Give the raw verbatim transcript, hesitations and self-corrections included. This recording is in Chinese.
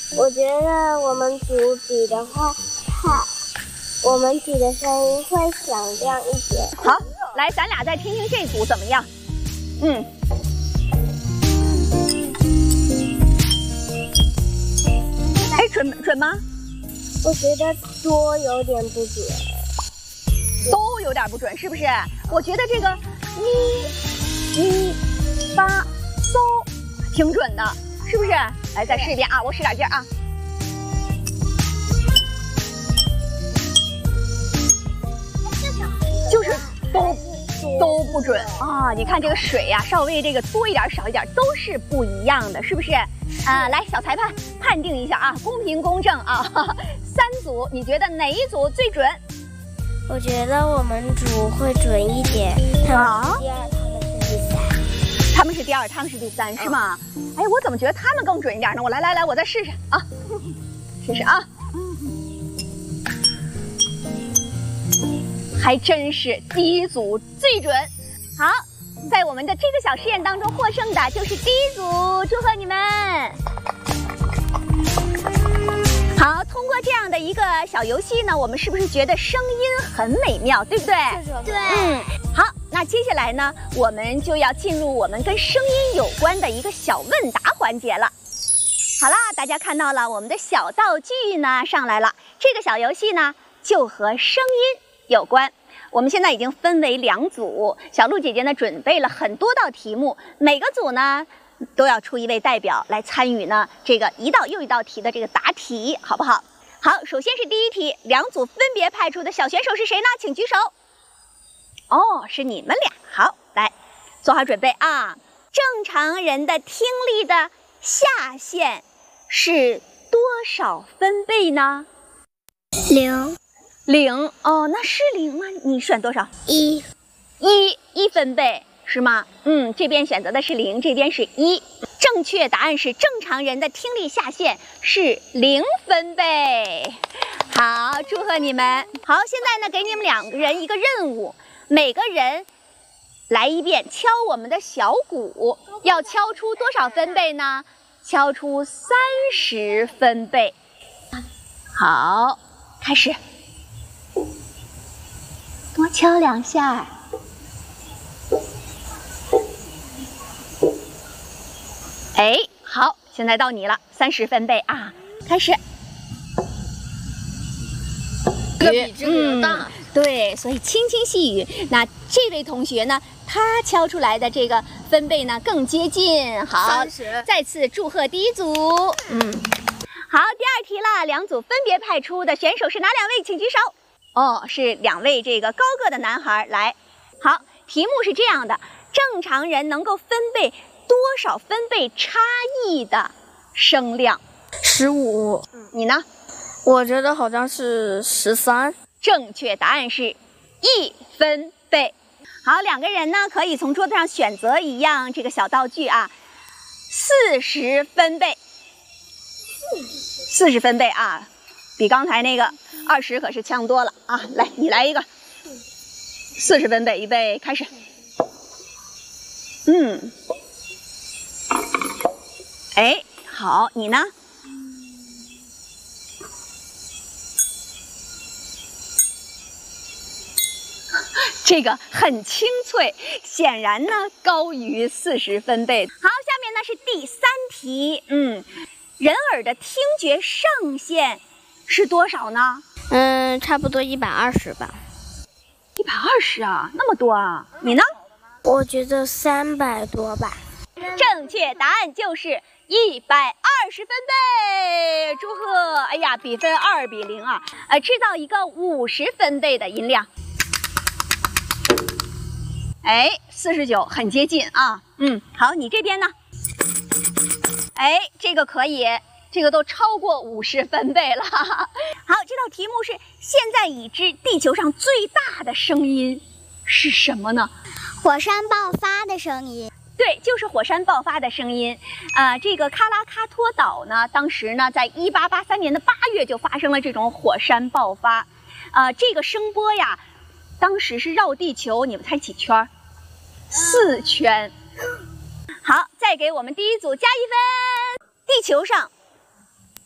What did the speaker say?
我觉得我们组比的话，它我们比的声音会响亮一点。 好，来，咱俩再听听这组怎么样？嗯。哎，准准吗？ 我觉得多有点不准， 都有点不准，是不是？我觉得这个咪咪发嗦挺准的，是不是？来，再试一遍啊！我使点劲儿啊！就是都都不准啊！你看这个水呀、啊，稍微这个多一点少一点都是不一样的，是不是？啊，来，小裁判判定一下啊，公平公正啊！三组，你觉得哪一组最准？ 我觉得我们组会准一点。啊，第二，他们是第三。 他们是第二，他们是第三，是吗？哎，我怎么觉得他们更准一点呢？我来来来，我再试试啊，试试啊。还真是第一组最准。好，在我们的这个小实验当中获胜的就是第一组，祝贺你们！好，通过这样的一个小游戏呢，我们是不是觉得声音很美妙，对不对？ 对。 嗯，好，那接下来呢，我们就要进入我们跟声音有关的一个小问答环节了。好啦，大家看到了我们的小道具呢上来了，这个小游戏呢就和声音有关。我们现在已经分为两组，小鹿姐姐呢准备了很多道题目，每个组呢都要出一位代表来参与呢这个一道又一道题的这个答题，好不好？好，首先是第一题，两组分别派出的小选手是谁呢？请举手。哦，是你们俩。好，来，做好准备啊！正常人的听力的下限是多少分贝呢？ 零。 零哦，那是零吗？你选多少？ 一， 一一分贝是吗？嗯，这边选择的是零，这边是一。正确答案是正常人的听力下限是零分贝。好，祝贺你们。好，现在呢，给你们两个人一个任务，每个人来一遍敲我们的小鼓，要敲出多少分贝呢？敲出三十分贝。好，开始。多敲两下。哎，好，现在到你了，三十分贝啊，开始。 这个比这个要大、嗯。 对，所以轻轻细语。那这位同学呢，他敲出来的这个分贝呢更接近。好， 三十。 再次祝贺第一组。嗯，好，第二题了，两组分别派出的选手是哪两位？请举手。哦，是两位这个高个的男孩来。好，题目是这样的：正常人能够分贝多少分贝差异的声量？ 十五。 你呢？ 我觉得好像是十三。 正确答案是一分贝。好，两个人呢可以从桌子上选择一样这个小道具啊，四十分贝。四十分贝啊，比刚才那个二十可是强多了啊！来，你来一个，四十分贝，预备，开始。嗯，哎，好，你呢？这个很清脆，显然呢高于四十分贝。好，下面呢是第三题，嗯，人耳的听觉上限是多少呢？ 嗯，差不多一百二十吧。 一百二十啊，那么多啊！你呢？ 我觉得三百多吧。 正确答案就是一百二十分贝，祝贺！哎呀，比分二比零啊！呃，制造一个五十分贝的音量。哎，四十九，很接近啊。嗯，好，你这边呢？哎，这个可以，这个都超过五十分贝了。好，这道题目是：现在已知地球上最大的声音是什么呢？ 火山爆发的声音。 对，就是火山爆发的声音。呃，这个喀拉喀托岛呢，当时呢，在一八八三年的八月就发生了这种火山爆发。呃，这个声波呀，当时是绕地球，你们猜几圈？四圈。好，再给我们第一组加一分。地球上